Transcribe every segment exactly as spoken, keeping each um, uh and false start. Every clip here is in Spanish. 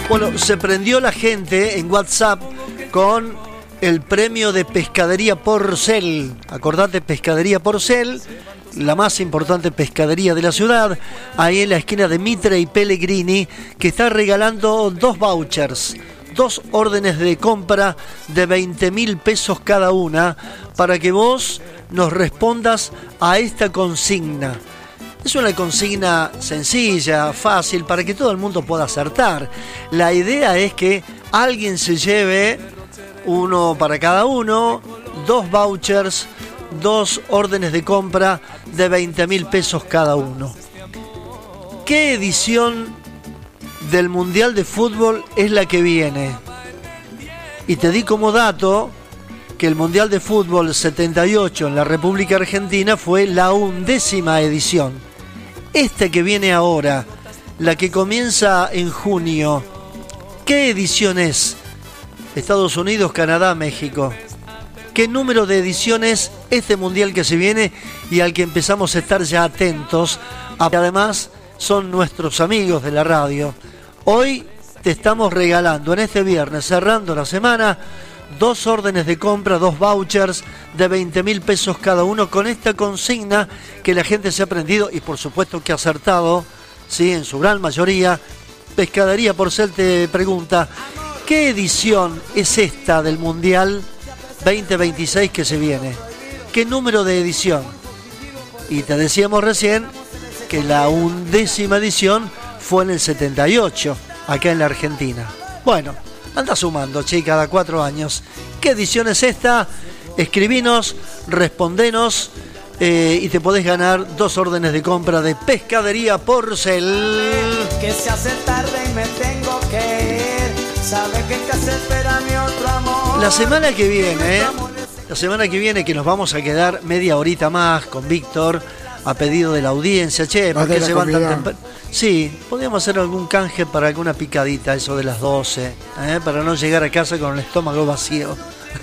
Bueno, se prendió la gente en WhatsApp con el premio de Pescadería Porcel. Acordate, Pescadería Porcel, la más importante pescadería de la ciudad, ahí en la esquina de Mitre y Pellegrini, que está regalando dos vouchers, dos órdenes de compra de veinte mil pesos cada una, para que vos nos respondas a esta consigna. Es una consigna sencilla, fácil, para que todo el mundo pueda acertar. La idea es que alguien se lleve uno para cada uno, dos vouchers, dos órdenes de compra de veinte mil pesos cada uno. ¿Qué edición del Mundial de Fútbol es la que viene? Y te di como dato que el Mundial de Fútbol setenta y ocho en la República Argentina fue la undécima edición. Esta que viene ahora, la que comienza en junio, ¿qué edición es? Estados Unidos, Canadá, México. ¿Qué número de ediciones este mundial que se viene y al que empezamos a estar ya atentos? Además, son nuestros amigos de la radio. Hoy te estamos regalando en este viernes, cerrando la semana, dos órdenes de compra, dos vouchers de veinte mil pesos cada uno, con esta consigna que la gente se ha aprendido y por supuesto que ha acertado, ¿sí? En su gran mayoría. Pescadería Porcel te pregunta, ¿qué edición es esta del Mundial veinte veintiséis que se viene? ¿Qué número de edición? Y te decíamos recién que la undécima edición fue en el setenta y ocho, acá en la Argentina. Bueno, anda sumando, che, cada cuatro años. ¿Qué edición es esta? Escribinos, respondenos eh, y te podés ganar dos órdenes de compra de Pescadería Porcel. Que se hace tarde y me tengo que ir. Sabe que en casa espera mi otro amor. La semana que viene, eh, la semana que viene que nos vamos a quedar media horita más con Víctor a pedido de la audiencia. Che, ¿por qué se van tan temprano? Sí, podríamos hacer algún canje para alguna picadita, eso de las doce, ¿eh? Para no llegar a casa con el estómago vacío.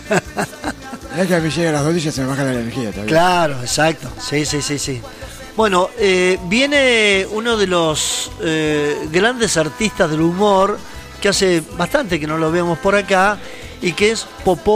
Es que a mí llega a las doce y ya se me baja la energía todavía. Claro, exacto. Sí, sí, sí, sí. Bueno, eh, viene uno de los eh, grandes artistas del humor, que hace bastante que no lo vemos por acá, y que es Popó